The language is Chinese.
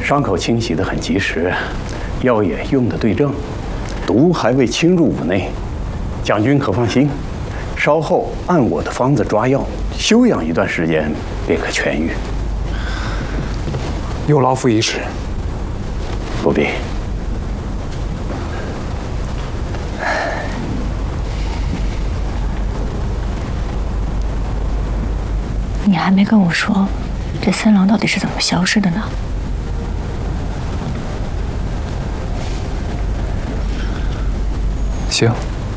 伤口清洗得很及时，药也用得对症，毒还未侵入五内，将军可放心。稍后按我的方子抓药，休养一段时间，便可痊愈。 有劳傅医师。 不必。 你还没跟我说，这三郎到底是怎么消失的呢？ 行。